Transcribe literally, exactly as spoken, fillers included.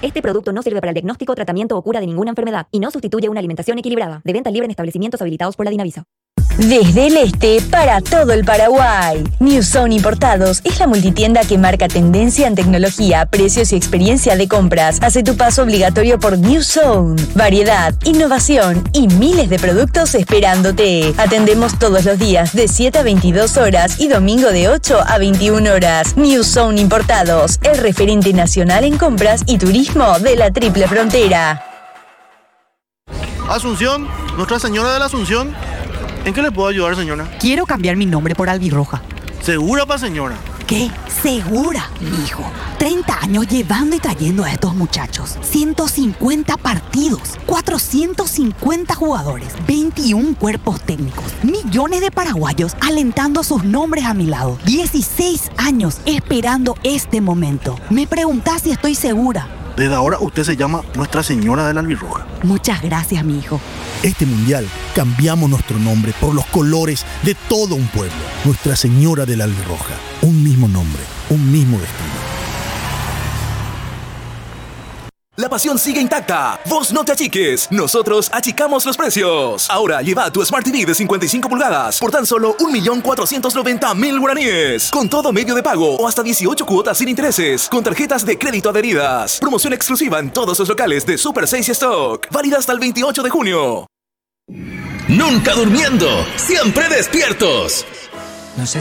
Este producto no sirve para el diagnóstico, tratamiento o cura de ninguna enfermedad y no sustituye una alimentación equilibrada. De venta libre en establecimientos habilitados por la Dinavisa. Desde el este para todo el Paraguay. New Zone Importados es la multitienda que marca tendencia en tecnología, precios y experiencia de compras. Hace tu paso obligatorio por New Zone. Variedad, innovación y miles de productos esperándote. Atendemos todos los días de siete a veintidós horas y domingo de ocho a veintiuna horas. New Zone Importados, el referente nacional en compras y turismo de la Triple Frontera. Asunción, Nuestra Señora de la Asunción. ¿En qué le puedo ayudar, señora? Quiero cambiar mi nombre por Albirroja. ¿Segura, pa, señora? ¿Qué? Segura, mijo. treinta años llevando y trayendo a estos muchachos. ciento cincuenta partidos, cuatrocientos cincuenta jugadores, veintiún cuerpos técnicos, millones de paraguayos alentando sus nombres a mi lado. dieciséis años esperando este momento. Me preguntás si estoy segura. Desde ahora usted se llama Nuestra Señora de la Albirroja. Muchas gracias, mi hijo. Este mundial cambiamos nuestro nombre por los colores de todo un pueblo. Nuestra Señora de la Albirroja. Un mismo nombre, un mismo destino. La pasión sigue intacta. Vos no te achiques. Nosotros achicamos los precios. Ahora lleva tu Smart T V de cincuenta y cinco pulgadas por tan solo un millón cuatrocientos noventa mil guaraníes. Con todo medio de pago o hasta dieciocho cuotas sin intereses. Con tarjetas de crédito adheridas. Promoción exclusiva en todos los locales de Super seis Stock. Válida hasta el veintiocho de junio. Nunca durmiendo, siempre despiertos. No sé